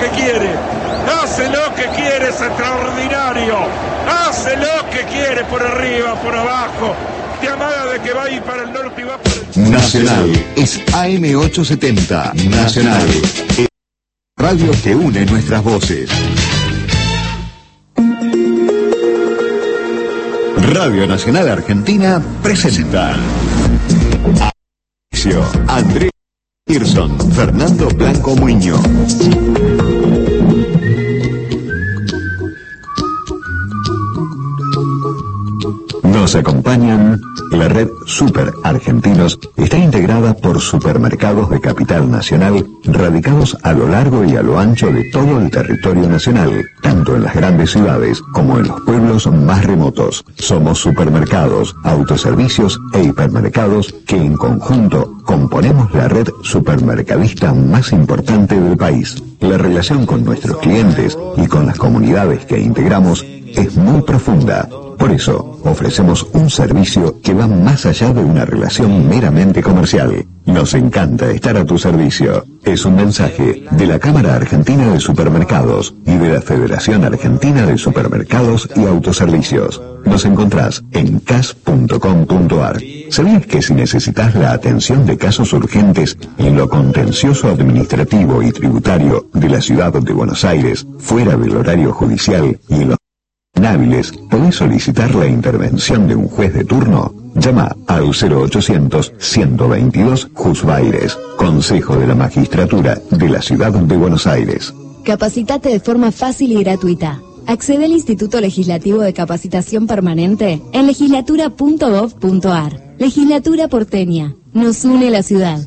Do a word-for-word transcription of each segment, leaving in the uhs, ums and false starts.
que quiere, hace lo que quiere, es extraordinario, hace lo que quiere por arriba, por abajo, te amaga de que va a ir para el norte y va para el... Nacional es A M ochocientos setenta, Nacional, el radio que une nuestras voces. Radio Nacional Argentina presenta Andrés Pearson, Fernando Blanco Muñoz. Nos acompañan. La red Super Argentinos está integrada por supermercados de capital nacional radicados a lo largo y a lo ancho de todo el territorio nacional, tanto en las grandes ciudades como en los pueblos más remotos. Somos supermercados, autoservicios e hipermercados que en conjunto componemos la red supermercadista más importante del país. La relación con nuestros clientes y con las comunidades que integramos es muy profunda. Por eso, ofrecemos un servicio que va más allá de una relación meramente comercial. Nos encanta estar a tu servicio. Es un mensaje de la Cámara Argentina de Supermercados y de la Federación Argentina de Supermercados y Autoservicios. Nos encontrás en c a s punto com punto a r. ¿Sabías que si necesitas la atención de casos urgentes en lo contencioso administrativo y tributario de la ciudad de Buenos Aires, fuera del horario judicial y en los hábiles, podés solicitar la intervención de un juez de turno? Llama al cero ochocientos, ciento veintidós, Juzbaires, Consejo de la Magistratura de la Ciudad de Buenos Aires. Capacitate de forma fácil y gratuita. Accede al Instituto Legislativo de Capacitación Permanente en legislatura punto gov punto a r. Legislatura porteña. Nos une la ciudad.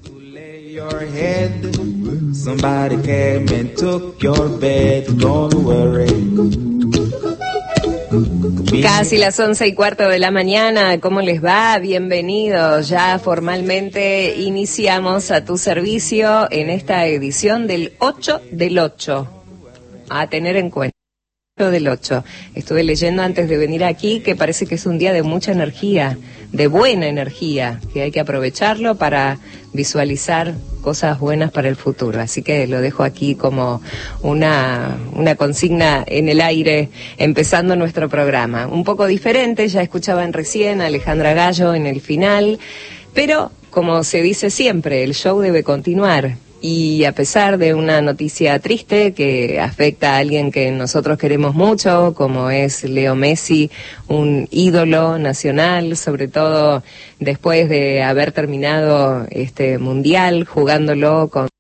Casi las once y cuarto de la mañana, ¿cómo les va? Bienvenidos, ya formalmente iniciamos a tu servicio en esta edición del ocho del ocho, a tener en cuenta. Del ocho. Estuve leyendo antes de venir aquí que parece que es un día de mucha energía, de buena energía, que hay que aprovecharlo para visualizar cosas buenas para el futuro. Así que lo dejo aquí como una, una consigna en el aire, empezando nuestro programa. Un poco diferente, ya escuchaban recién a Alejandra Gallo en el final, pero como se dice siempre, el show debe continuar. Y a pesar de una noticia triste que afecta a alguien que nosotros queremos mucho, como es Leo Messi, un ídolo nacional, sobre todo después de haber terminado este mundial jugándolo con...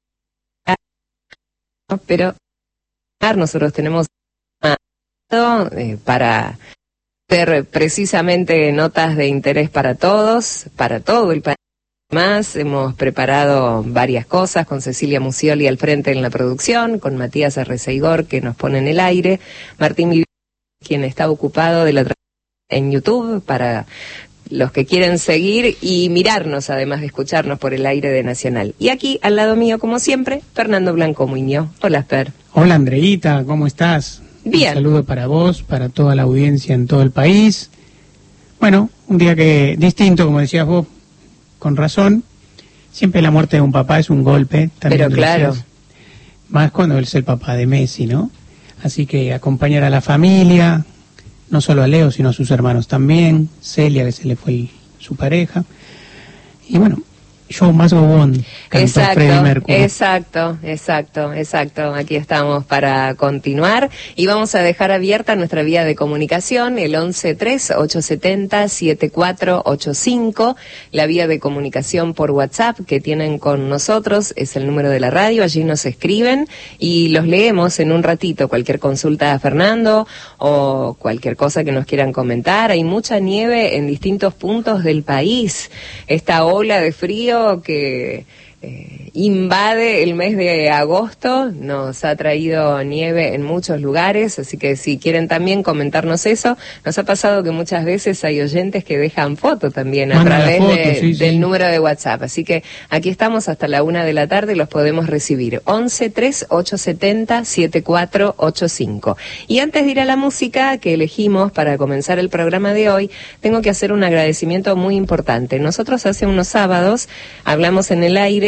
Pero nosotros tenemos eh, para hacer precisamente notas de interés para todos, para todo el país. Más, hemos preparado varias cosas con Cecilia Musioli al frente en la producción, con Matías Arreceigor que nos pone en el aire, Martín Viviani, quien está ocupado de la transmisión en YouTube para los que quieren seguir y mirarnos, además de escucharnos por el aire de Nacional. Y aquí, al lado mío, como siempre, Fernando Blanco Muñoz. Hola, Fer. Hola, Andreita, ¿cómo estás? Bien. Un saludo para vos, para toda la audiencia en todo el país. Bueno, un día que distinto, como decías vos, con razón. Siempre la muerte de un papá es un golpe. Pero claro. Más cuando él es el papá de Messi, ¿no? Así que acompañar a la familia, no solo a Leo, sino a sus hermanos también. Celia, que se le fue el, su pareja. Y bueno, Show Must Go On, cantó exacto, Freddie Mercury. Exacto, exacto, exacto. Aquí estamos para continuar y vamos a dejar abierta nuestra vía de comunicación, el once tres ocho siete cero siete cuatro ocho cinco, la vía de comunicación por WhatsApp que tienen con nosotros, es el número de la radio, allí nos escriben y los leemos en un ratito. Cualquier consulta a Fernando o cualquier cosa que nos quieran comentar. Hay mucha nieve en distintos puntos del país. Esta ola de frío que eh, invade el mes de agosto nos ha traído nieve en muchos lugares, así que si quieren también comentarnos eso. Nos ha pasado que muchas veces hay oyentes que dejan foto también a Manda través foto, de, sí, del sí. número de WhatsApp, así que aquí estamos hasta la una de la tarde y los podemos recibir. once tres ocho siete cero siete cuatro ocho cinco. Y antes de ir a la música que elegimos para comenzar el programa de hoy, tengo que hacer un agradecimiento muy importante. Nosotros hace unos sábados hablamos en el aire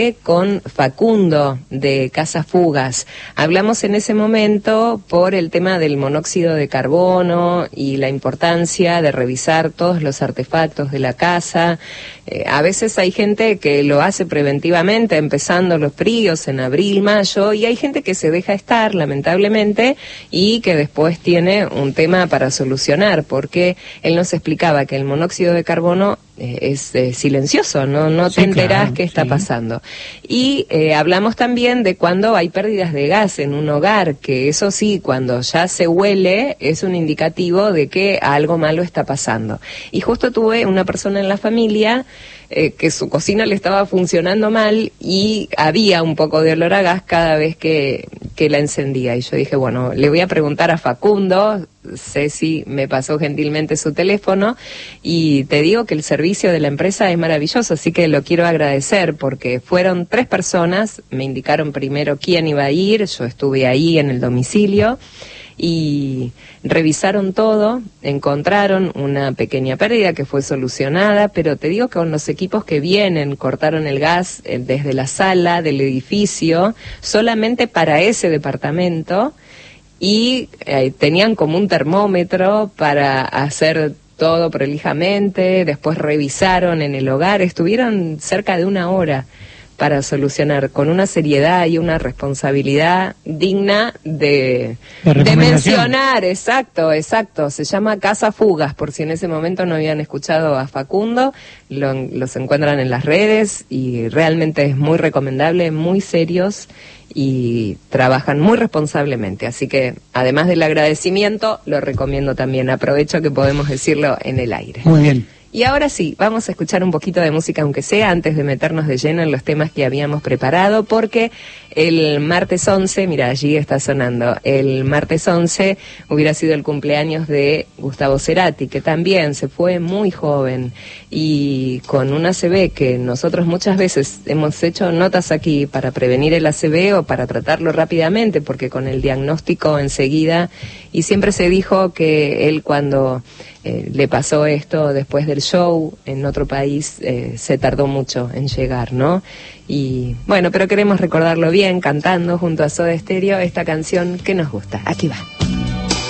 Café con Facundo de Casa Fugas. Hablamos en ese momento por el tema del monóxido de carbono y la importancia de revisar todos los artefactos de la casa. Eh, a veces hay gente que lo hace preventivamente, empezando los fríos en abril, mayo, y hay gente que se deja estar, lamentablemente, y que después tiene un tema para solucionar, porque él nos explicaba que el monóxido de carbono eh, es eh, silencioso, no, no Sí, te enterás claro, qué está sí. pasando. Y eh, hablamos también de cuando hay pérdidas de gas en un hogar, que eso sí, cuando ya se huele, es un indicativo de que algo malo está pasando. Y justo tuve una persona en la familia eh, que su cocina le estaba funcionando mal y había un poco de olor a gas cada vez que, que la encendía. Y yo dije, bueno, le voy a preguntar a Facundo. Ceci me pasó gentilmente su teléfono y te digo que el servicio de la empresa es maravilloso, así que lo quiero agradecer porque fueron tres personas, me indicaron primero quién iba a ir, yo estuve ahí en el domicilio y revisaron todo, encontraron una pequeña pérdida que fue solucionada, pero te digo que con los equipos que vienen, cortaron el gas eh, desde la sala del edificio, solamente para ese departamento, y eh, tenían como un termómetro para hacer todo prolijamente, después revisaron en el hogar, estuvieron cerca de una hora para solucionar con una seriedad y una responsabilidad digna de, De de recomendación. mencionar. Exacto, exacto. Se llama Casa Fugas, por si en ese momento no habían escuchado a Facundo, lo, los encuentran en las redes y realmente es muy recomendable, muy serios y trabajan muy responsablemente. Así que, además del agradecimiento, lo recomiendo también. Aprovecho que podemos decirlo en el aire. Muy bien. Y ahora sí, vamos a escuchar un poquito de música, aunque sea, antes de meternos de lleno en los temas que habíamos preparado, porque el martes once, mira, allí está sonando, el martes once hubiera sido el cumpleaños de Gustavo Cerati, que también se fue muy joven y con un A C V que nosotros muchas veces hemos hecho notas aquí para prevenir el A C V o para tratarlo rápidamente, porque con el diagnóstico enseguida, y siempre se dijo que él cuando eh, le pasó esto después del show en otro país, eh, se tardó mucho en llegar, ¿no? Y bueno, pero queremos recordarlo bien, cantando junto a Soda Stereo esta canción que nos gusta. Aquí va.